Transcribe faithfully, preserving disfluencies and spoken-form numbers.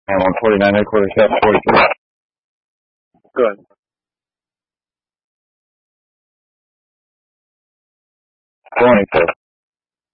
I'm on forty-nine headquarters, F forty-three. Good. Twenty, sir.